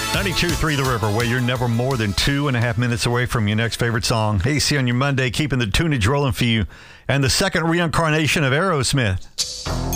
92.3 The River, where you're never more than 2.5 minutes away from your next favorite song. AC on your Monday, keeping the tunage rolling for you. And the second reincarnation of Aerosmith.